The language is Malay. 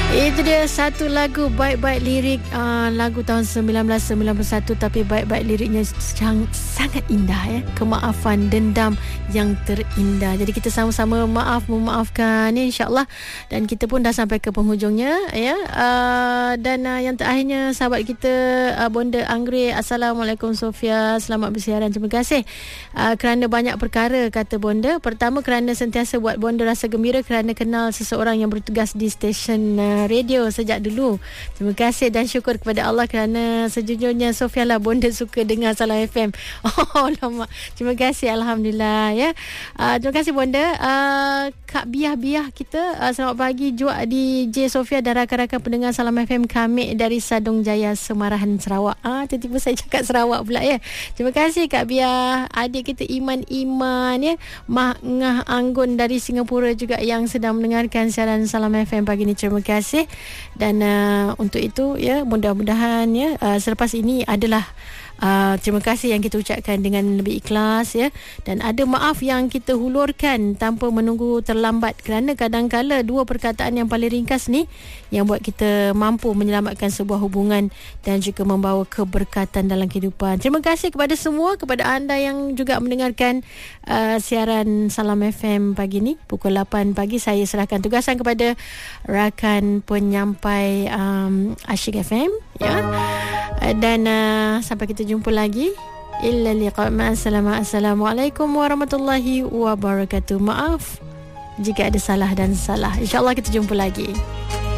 Itu dia satu lagu baik-baik lirik lagu tahun 1991, tapi baik-baik liriknya sangat indah ya. Kemaafan, dendam yang terindah. Jadi kita sama-sama memaafkan ya, insya-Allah, dan kita pun dah sampai ke penghujungnya ya. Dan yang terakhirnya sahabat kita Bonda Anggrek, Assalamualaikum Sofia, selamat bersiaran, terima kasih kerana banyak perkara, kata Bonda. Pertama, kerana sentiasa buat Bonda rasa gembira kerana kenal seseorang yang bertugas di stesen radio sejak dulu. Terima kasih dan syukur kepada Allah kerana sejujurnya Sofia lah Bonda suka dengar Salam FM. Oh lama. Terima kasih, alhamdulillah ya. Terima kasih Bonda. Kak Biah kita, selamat pagi Juak di J Sofia dan rakan-rakan pendengar Salam FM kami dari Sadong Jaya, Semarahan, Sarawak. Tiba-tiba saya cakap Sarawak pula ya. Terima kasih Kak Biah. Adik kita Iman ya, Mak Ngah Anggun dari Singapura juga yang sedang mendengarkan siaran Salam FM pagi ni. Terima kasih. Dan untuk itu ya, mudah-mudahan ya selepas ini adalah terima kasih yang kita ucapkan dengan lebih ikhlas ya, dan ada maaf yang kita hulurkan tanpa menunggu terlambat, kerana kadang-kala dua perkataan yang paling ringkas ni yang buat kita mampu menyelamatkan sebuah hubungan dan juga membawa keberkatan dalam kehidupan. Terima kasih kepada semua, kepada anda yang juga mendengarkan siaran Salam FM pagi ni pukul 8 pagi. Saya serahkan tugasan kepada rakan penyampai Asyik FM ya. Dan sampai kita jumpa lagi. Illa liqa. Assalamualaikum warahmatullahi wabarakatuh. Maaf jika ada salah dan salah. InsyaAllah kita jumpa lagi.